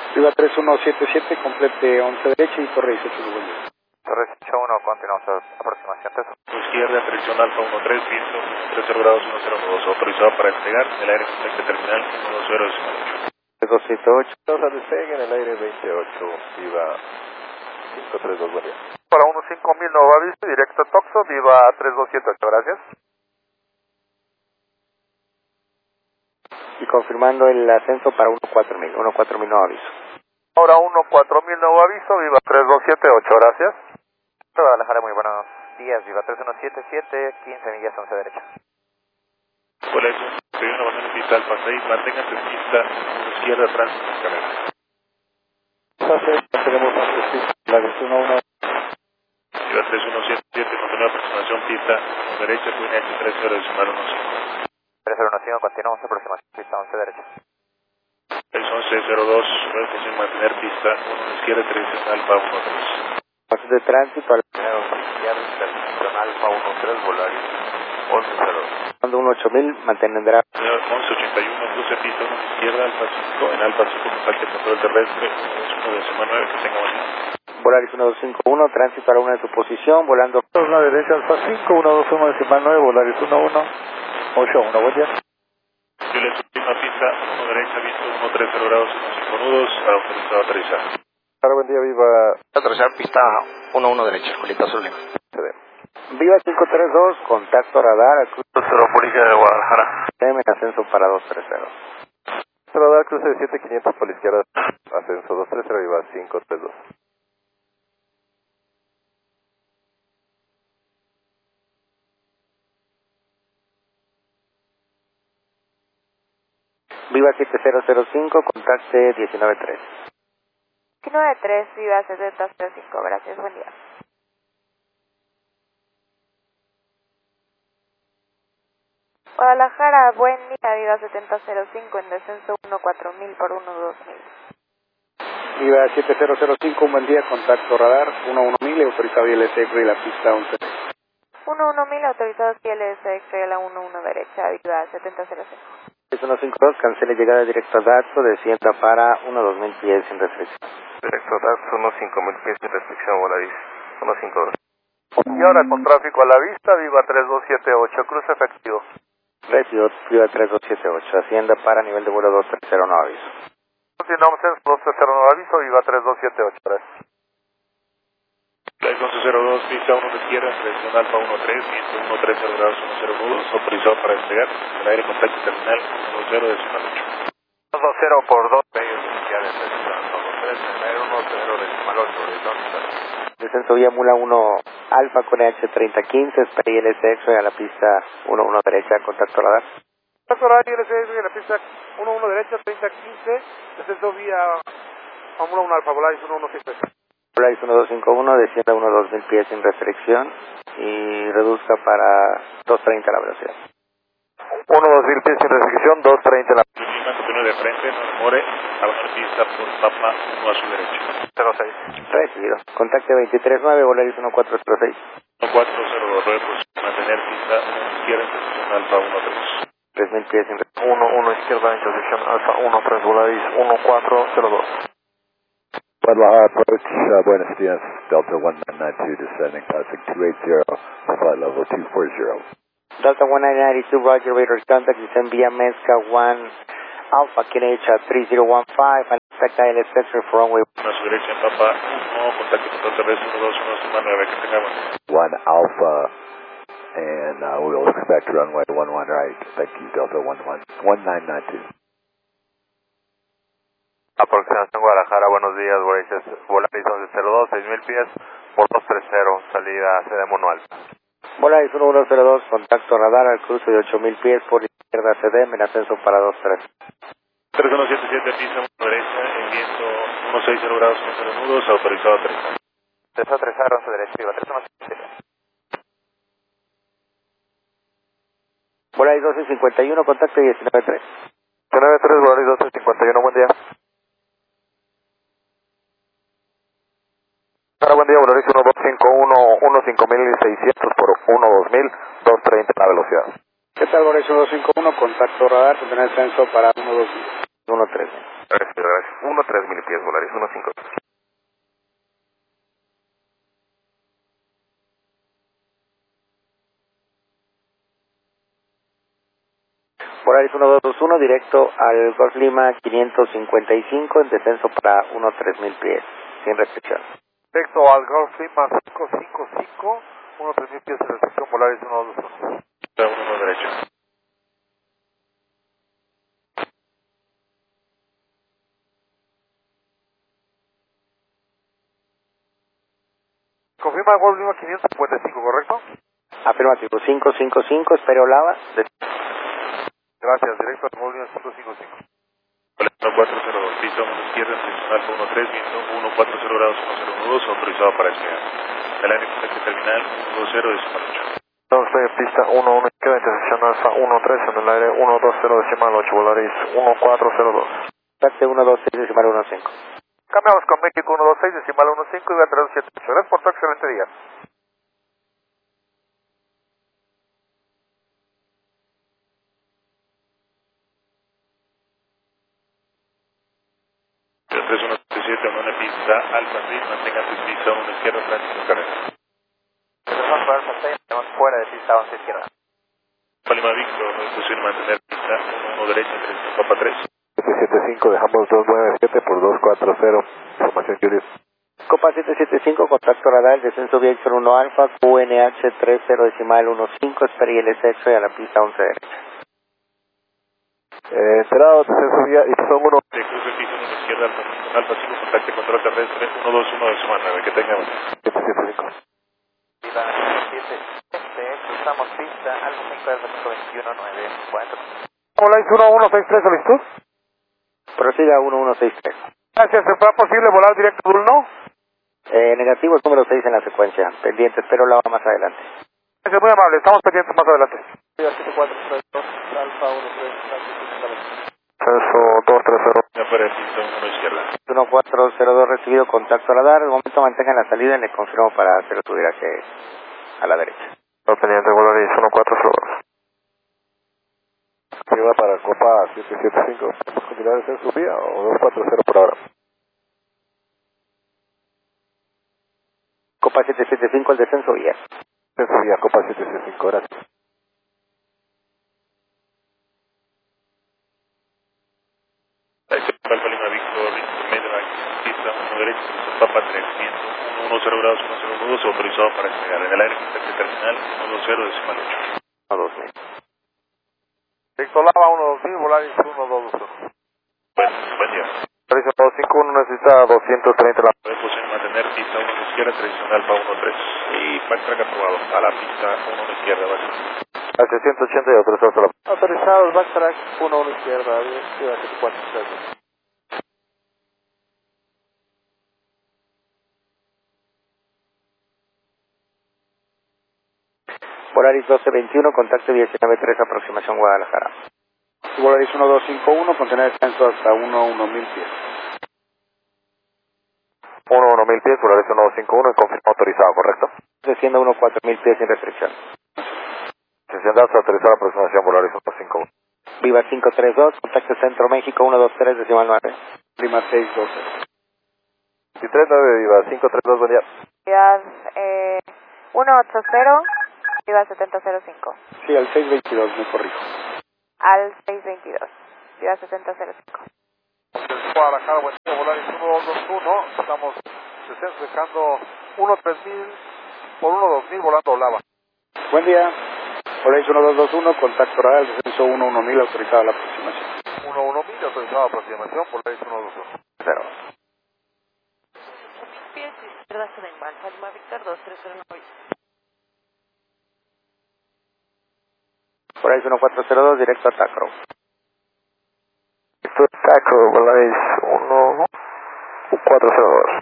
Viva 3177, complete 11 derecha y torre 18 de vuelta. Torre 1, continuamos a aproximación izquierda, dirección Alfa 13, viento 30 grados 102, autorizado para despegar en el aire contacto terminal 120. 278. Dos al despegue en el aire 28, viva 532, buen día. Para 15000 Nova Vista, directo a Toxo, viva 3278, gracias. Y confirmando el ascenso para 14000 Nova Aviso. Ahora 14000 Nova Aviso, viva 3278, gracias. Guadalajara, muy buenos días, viva 3177, 15 millas 11 derecha. Por eso, estoy una bajada en pista Alfa 6, manténganse en pista izquierda atrás de la carrera. Tenemos la versión 1. Viva 3177, continúa aproximación pista derecha, Twin H 30 decimal 15. 3015, continuamos aproximación pista 11 derecha. 1102, sin mantener pista, izquierda 13, Alfa 13. Pasos de tránsito al izquierda, intersección Alfa 13, Volaris 1102. cuando 18000 mantendrá 1181, cruce pista 1 izquierda, Alfa 5, en Alfa 5 contacte control terrestre, 1 decimal 9, que tenga buen día. Volaris 1251, tránsito a la 1 de tu posición, volando 2 la derecha, Alfa 5, 121 decimal 9, Volaris 11, 81, buen día. Yo le subí una pista, 1 derecha, viento 130 grados, 5 nudos, autorizado a aterrizar. Ahora buen día, viva. Aterrizar pista 11 derecha, Julieta Zulema. Viva 532, contacto radar, Cero Policía de Guadalajara. en ascenso para 230. Radar cruce de 7500 por la izquierda, ascenso 230, viva 532. Viva 7005, contacte 193. 193, viva 7005, gracias, buen día. Guadalajara, buen día, viva 7005, en descenso 14000 por 12000. Viva 7005, un buen día, contacto radar 11000, autorizado ILS y la pista 11. 11000, autorizados ILS X-ray a la 11 derecha, viva 7005. 152, cancele llegada directo a Dato, descienda para 12000 pies sin restricción. Directo a Dato, 5000 pies sin restricción, Volaris 152. Y ahora con tráfico a la vista, viva 3278, cruce efectivo. Recibo, viva 3278, ascienda para nivel de vuelo 230, no aviso. Continuamos en 230, aviso, viva 3278, gracias. 1102, pista 1 de izquierda, dirección Alfa 13, viento 130 grados 102, autorizado para despegar, el aire contacto terminal 10 decimal 8. 20 por 2, medios iniciales, 13, en el aire 10 decimal 8, horizontal. Descenso vía Mula 1 Alfa con EH3015, espera ILS a la pista 11 derecha, contacto radar. Contacto radar ILS en la pista 11 derecha, 3015, descenso vía Mula 1 Alfa, Volaris 1153. Volaris 1251, descienda 12000 pies sin restricción y reduzca para 230 la velocidad. 2000 pies sin restricción, 230 la Lima, continúe de frente, no demore, abajo pista por Papa 1 a su derecha. 06. Recibido. Contacte 239, Volaris 1406. 1409, pues mantener pista izquierda, intersección Alfa 13. 3000 pies sin restricción. 1 izquierda, intersección Alfa 13, Volaris 1402. Guadalajara approach, buenos días, Delta 1992 descending, passing 280, flight level 240. Delta 1992, Roger, radar contact, descend via Mezca 1 Alpha, KNH 3015, and expect ILS sector for runway. A su derecha, Papa 1, contacto control terrestre 121, 9, que tenga buen día. 1 Alpha, and we'll expect runway 11 right. Thank you, Delta 1992. Aproximación Guadalajara, buenos días, Volaris 1102, 6000 pies por 230, salida CD Mono Alfa. Volaris 1102, contacto radar al cruce de 8000 pies por izquierda CD, en ascenso para 23. 3177, pista 1 derecha, en viento 160 grados 11 nudos, autorizado a aterrizar. 330, 11 derecha, viva 3177. Volaris 1251, contacto 193. 193, Volaris 1251, buen día. Buen día, Volaris 1251, 15600 por 12000, 230 la velocidad. ¿Qué tal, Volaris 1251? Contacto radar, con ascenso para 12000. 13. Gracias. 1-3000 pies, Volaris 1-5. Volaris 1221, directo al Golf Lima 555, en descenso para 1-3000 pies, sin restricción. Directo al Golf Lima 555, 1-3000 pies de recepción, Volaris 1221. 1 derecho. Confirma Golf Lima 555, ¿correcto? Afirmativo, 555, espero lava. Gracias, directo al Golf Lima 555. 1402, pista 1 izquierda, intencional Alfa 13, viento 140 grados 1012, autorizado para despegar. El aire contacto terminal 120 decimal 8. Estoy en pista 11 izquierda, intersección Alfa 13, en el aire 120 decimal 8, Volaris 1402. Contacte 126 decimal 15. Cambiamos con México 126 decimal 15 y va a 378. Gracias por tu excelente día. El 3177, una pista Alfa 6, mantenga pista 1 izquierda, tránsito carrera. Alfa Alfa 6, estamos fuera de pista 11 izquierda. Palima Víctor, no es posible mantener pista 1 derecha, dirección Papa 3. 775, dejamos 297 por 240, información Julius. Copa 775, contacto radar, descenso Víctor 1 Alfa, QNH 30 decimal 15, espera ILS a la pista 11 derecha. Enterado, descenso vía y son 1. De cruce piso 1 izquierda, Alfa 5, contacte control terrestre 121 decimal 9, que tengamos. 775. Viva 7, cruzamos pista Alfa 5 Alfa 521 940. Volaris 1163, ¿solicitud? Prosiga 1163. Gracias, ¿se fue posible volar directo a Dulno? Negativo es número 6 en la secuencia. Pendiente, espero lava más adelante. Gracias, muy amable, estamos pendientes más adelante. Alfa 13, Censo 230. Afuera de pista 1 izquierda. 1402 recibido contacto radar. De momento mantengan la salida y le confirmo para hacer tu viraje a la derecha. No pendiente, Volaris 1402. Arriba para Copa 775. ¿Podemos continuar el descenso vía o 240 por ahora? Copa 775, el descenso vía. Descenso vía, Copa 775, gracias. Alfa Lima Víctor, Medvac, pista 1 derecha, dirección Papa 3, viento 110 grados 1012, autorizado para despegar. En el aire contacto terminal 120 decimal 8. 2000. Víctor Lava 12000, Volaris 1221. Buen día. Volaris 251 necesita 230 la... Es posible mantener pista 1 izquierda, tradicional Alfa 13. Y backtrack aprobado a la pista 1 izquierda, backtrack. A 680 y autorizado la... Autorizados, backtrack 1 izquierda, ciudad 74. Volaris 1221, contacto 193, aproximación Guadalajara. Volaris 1251, contener descenso hasta 1000 pies. 1000 pies, Volaris 1251, confirma autorizado, ¿correcto? Desciendo 4000 pies sin restricción. Sesión de autorizada aproximación, Volaris 151. Viva 532, contacto Centro México 123, decimal 9. Lima 612. 239, Viva 532, buen día. Ciudad 180, Ciudad 7005. Sí, al 622, me corrijo. Al 622, Ciudad 7005. Guadalajara, buen día, Volaris 1221, estamos dejando 13000 por 12000 volando Lava. Buen día. Volaris 1221, contacto radar, descenso 1000, autorizado la aproximación. 11000, autorizado aproximación, Volaris 121. 0. Pies izquierda Senegal, Palma Víctor 2309. Volaris 1402, directo a Tacro. Esto es Tacro, Volaris 1402.